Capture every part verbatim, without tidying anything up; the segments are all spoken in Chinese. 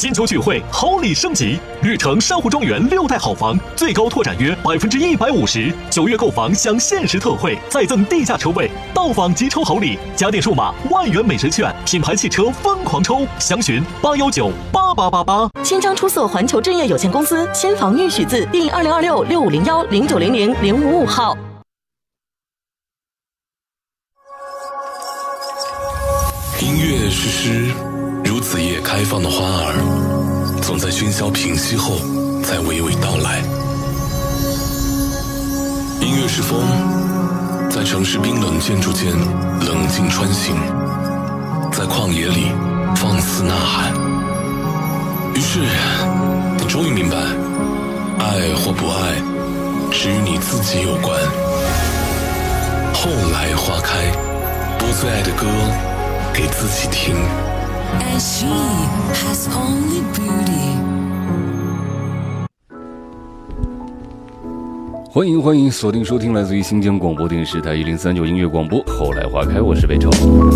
金秋聚会，好礼升级，绿城珊瑚庄园六代好房，最高拓展约百分之一百五十，九月购房享限时特惠，再赠地价车位，到访即抽好礼，家电数码万元美食券，品牌汽车疯狂抽，详询八幺九八八八八。 新疆出色环球置业有限公司新房预许字第二零二六六五零幺零九零零零五五号。 音乐是诗，如紫叶开放的花儿，总在喧嚣平息后才娓娓道来。音乐是风，在城市冰冷建筑间冷静穿行，在旷野里放肆呐喊。于是你终于明白，爱或不爱只与你自己有关。后来花开，播最爱的歌给自己听。 And she has only beauty。 欢迎欢迎锁定收听来自于新疆广播电视台一零三九音乐广播。后来花开，我是北超。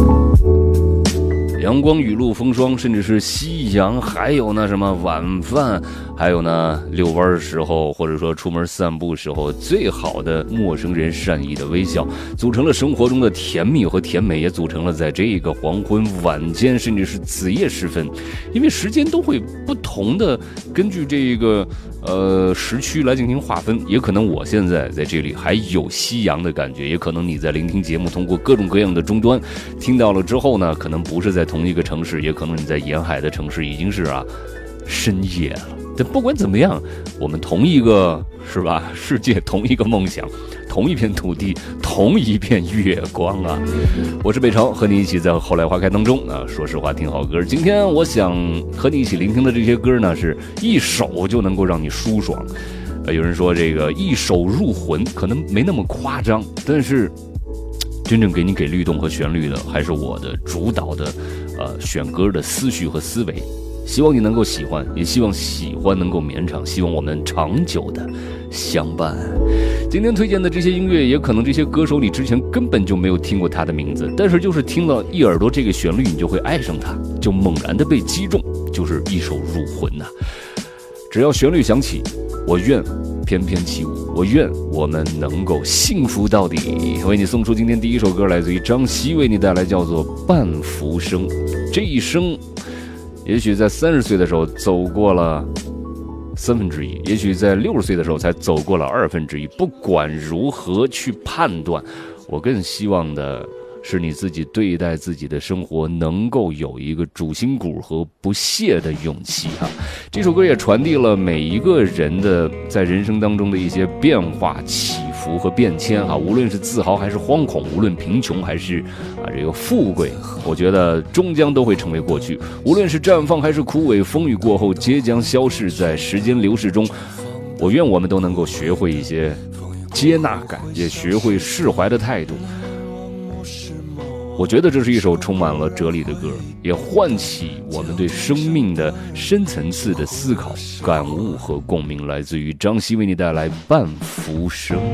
阳光、雨露、风霜，甚至是夕阳，还有那什么晚饭，还有呢遛弯时候，或者说出门散步时候，最好的陌生人善意的微笑，组成了生活中的甜蜜和甜美，也组成了在这个黄昏、晚间，甚至是子夜时分，因为时间都会不同的根据这个呃时区来进行划分，也可能我现在在这里还有夕阳的感觉，也可能你在聆听节目通过各种各样的终端听到了之后呢，可能不是在同一个城市，也可能你在沿海的城市已经是啊深夜了。但不管怎么样，我们同一个是吧世界，同一个梦想，同一片土地，同一片月光啊！我是北超，和你一起在后来花开当中啊，说实话听好歌。今天我想和你一起聆听的这些歌呢，是一首就能够让你舒爽。呃，有人说这个一首入魂，可能没那么夸张，但是真正给你给律动和旋律的，还是我的主导的呃选歌的思绪和思维。希望你能够喜欢，也希望喜欢能够绵长，希望我们长久的相伴。今天推荐的这些音乐，也可能这些歌手你之前根本就没有听过他的名字，但是就是听了一耳朵这个旋律，你就会爱上他，就猛然的被击中，就是一首入魂呐、啊。只要旋律响起，我愿翩翩起舞，我愿我们能够幸福到底。为你送出今天第一首歌，来自于张希，为你带来叫做《半浮生》。这一生也许在三十岁的时候走过了三分之一，也许在六十岁的时候才走过了二分之一。不管如何去判断，我更希望的是你自己对待自己的生活能够有一个主心骨和不懈的勇气哈。这首歌也传递了每一个人的在人生当中的一些变化、起伏和变迁哈。无论是自豪还是惶恐，无论贫穷还是啊这个富贵，我觉得终将都会成为过去。无论是绽放还是枯萎，风雨过后皆将消逝在时间流逝中。我愿我们都能够学会一些接纳感，也学会释怀的态度。我觉得这是一首充满了哲理的歌，也唤起我们对生命的深层次的思考、感悟和共鸣。来自于张希为你带来《半浮生》。